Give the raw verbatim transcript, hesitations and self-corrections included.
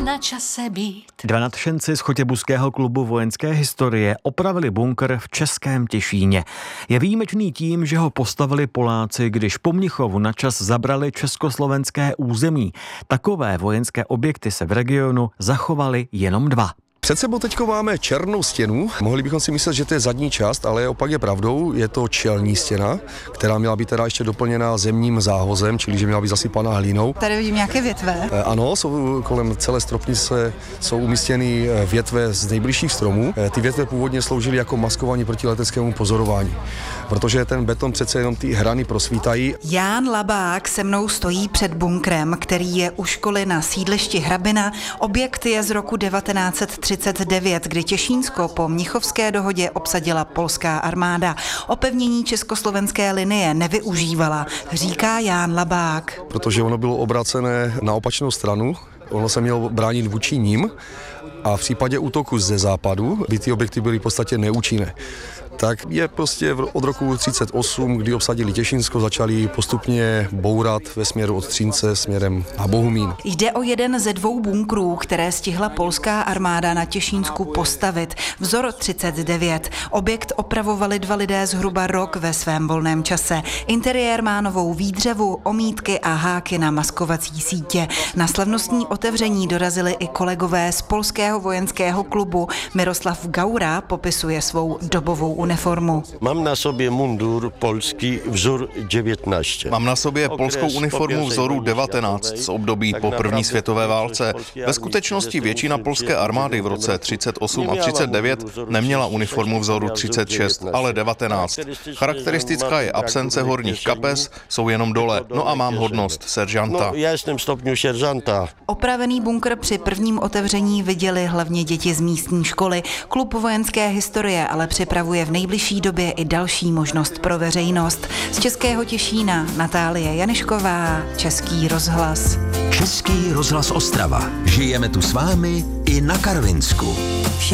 na čase být. Dva nadšenci z chotěbuského klubu vojenské historie opravili bunkr v Českém Těšíně. Je výjimečný tím, že ho postavili Poláci, když po Mnichovu na čas zabrali československé území. Takové vojenské objekty se v regionu zachovaly jenom dva. Před sebou teďko máme černou stěnu. Mohli bychom si myslet, že to je zadní část, ale opak je pravdou. Je to čelní stěna, která měla být teda ještě doplněna zemním záhozem, čili že měla být zasypaná hlínou. Tady vidím nějaké větve. E, ano, jsou kolem celé stropnice jsou umístěny větve z nejbližších stromů. E, ty větve původně sloužily jako maskování proti leteckému pozorování, protože ten beton přece jenom ty hrany prosvítají. Ján Labák se mnou stojí před bunkrem, který je u školy na sídlišti Hrabina. Objekt je z roku devatenáct set třicet devět, kdy Těšínsko po Mnichovské dohodě obsadila polská armáda. Opevnění československé linie nevyužívala, říká Ján Labák. Protože ono bylo obrácené na opačnou stranu, ono se mělo bránit vůči ním a v případě útoku ze západu by ty objekty byly v podstatě neúčinné. Tak je prostě od roku třicet osm, kdy obsadili Těšínsko, začali postupně bourat ve směru od Třince směrem na Bohumín. Jde o jeden ze dvou bunkrů, které stihla polská armáda na Těšínsku postavit. Vzor třicet devět. Objekt opravovali dva lidé zhruba rok ve svém volném čase. Interiér má novou výdřevu, omítky a háky na maskovací sítě. Na slavnostní otevření dorazili i kolegové z polského vojenského klubu. Miroslav Gaura popisuje svou dobovou uniformu. Mám na sobě mundur polský vzor devätnásť. Mám na sobě polskou uniformu vzoru devatenáct z období po první světové válce. Ve skutečnosti většina polské armády v roce třicet osm a třicet devět neměla uniformu vzoru třicet šest, ale devatenáct. Charakteristická je absence horních kapes, jsou jenom dole. No a mám hodnost seržanta. Já jsem stupňu seržanta. Opravený bunkr při prvním otevření viděli hlavně děti z místní školy. Klub vojenské historie ale připravuje v nejbližší době i další možnost pro veřejnost. Z Českého Těšína Natálie Janišková, Český rozhlas. Český rozhlas Ostrava. Žijeme tu s vámi i na Karvinsku.